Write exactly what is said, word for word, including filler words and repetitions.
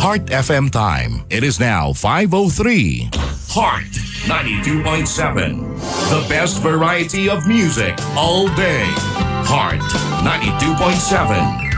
Heart F M time. It is now five oh three. Heart ninety-two point seven. The best variety of music all day. Heart ninety-two point seven.